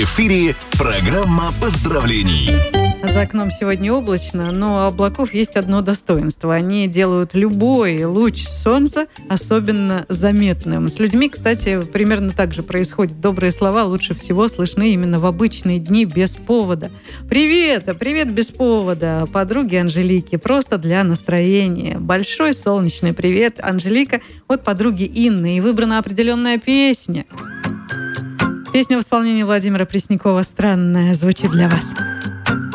В эфире программа поздравлений. За окном сегодня облачно, но у облаков есть одно достоинство. Они делают любой луч солнца особенно заметным. С людьми, кстати, примерно так же происходит. Добрые слова лучше всего слышны именно в обычные дни без повода. Привет без повода подруге Анжелике. Просто для настроения. Большой солнечный привет, Анжелика, от подруги Инны. И выбрана определенная песня. Песня в исполнении Владимира Преснякова «Странная» звучит для вас.